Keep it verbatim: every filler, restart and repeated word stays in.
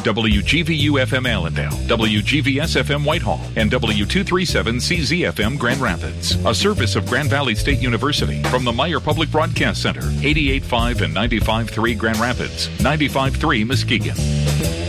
W G V U F M Allendale, W G V S F M Whitehall, and W two thirty-seven C Z F M Grand Rapids. A service of Grand Valley State University from the Meyer Public Broadcast Center, eighty-eight point five and ninety-five point three Grand Rapids, ninety-five point three Muskegon.